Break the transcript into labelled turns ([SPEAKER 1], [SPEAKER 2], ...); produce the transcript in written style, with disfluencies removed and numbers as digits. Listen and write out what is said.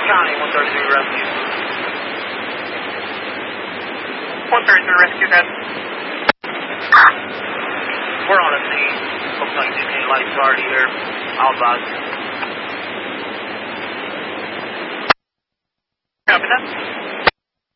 [SPEAKER 1] County, 133 Rescue.
[SPEAKER 2] 133 Rescue, that.
[SPEAKER 1] We're on the scene. Looks like the lifeguard here. I'll advise.
[SPEAKER 2] Copy that.